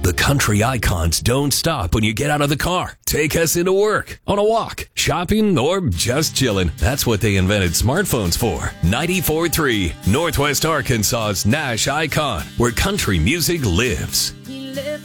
The country icons don't stop when you get out of the car. Take us into work, on a walk, shopping, or just chilling. That's what they invented smartphones for. 94.3, Northwest Arkansas's Nash Icon, where country music lives.